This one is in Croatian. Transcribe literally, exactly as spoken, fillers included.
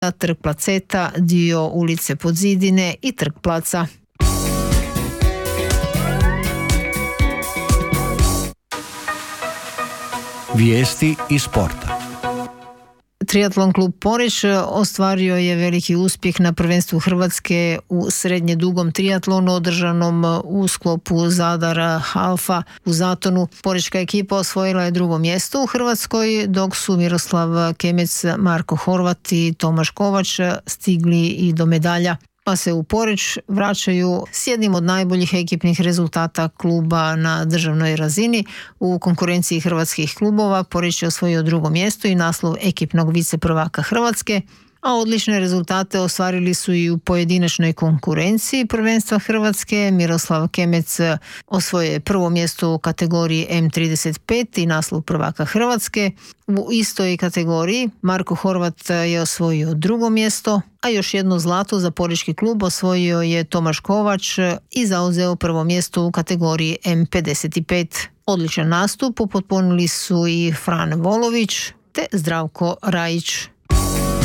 Trg Placeta, dio ulice Podzidine i Trg Placa. Vijesti iz sporta. Triatlon klub Poreč ostvario je veliki uspjeh na prvenstvu Hrvatske u srednje dugom triatlonu održanom u sklopu Zadar Halfa u Zatonu. Porečka ekipa osvojila je drugo mjesto u Hrvatskoj, dok su Miroslav Kemec, Marko Horvat i Tomaš Kovač stigli i do medalja, pa se u Poreč vraćaju s jednim od najboljih ekipnih rezultata kluba na državnoj razini. U konkurenciji hrvatskih klubova Poreč je osvojio drugo mjesto i naslov ekipnog viceprvaka Hrvatske, a odlične rezultate ostvarili su i u pojedinačnoj konkurenciji prvenstva Hrvatske. Miroslav Kemec osvojio je prvo mjesto u kategoriji em trideset pet i naslov prvaka Hrvatske. U istoj kategoriji Marko Horvat je osvojio drugo mjesto, a još jedno zlato za porečki klub osvojio je Tomaš Kovač i zauzeo prvo mjesto u kategoriji em pedeset pet. Odličan nastup upotpunili su i Fran Volović te Zdravko Rajić.